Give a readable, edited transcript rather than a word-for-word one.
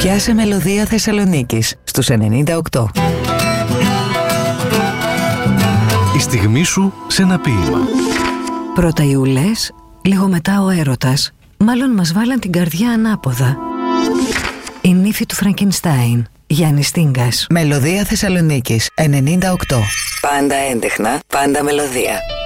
Πιάσε μελωδία Θεσσαλονίκης στους 98. Η στιγμή σου σε ένα ποίημα. Πρώτα οι ουλές, λίγο μετά ο έρωτας. Μάλλον μας βάλαν την καρδιά ανάποδα. Η νύφη του Φραγκενστάιν. Γιάννης Στίγκας. Μελωδία Θεσσαλονίκης 98. Πάντα έντεχνα, πάντα μελωδία.